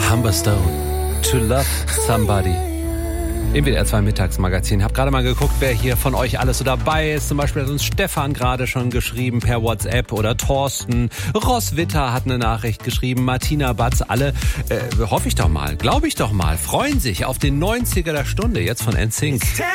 Humberstone, To Love Somebody. Im WDR 2 Mittagsmagazin. Hab gerade mal geguckt, wer hier von euch alles so dabei ist. Zum Beispiel hat uns Stefan gerade schon geschrieben per WhatsApp oder Thorsten. Ross Witter hat eine Nachricht geschrieben. Martina Batz. Alle, hoffe ich doch mal, glaube ich doch mal, freuen sich auf den 90er der Stunde jetzt von NSYNC.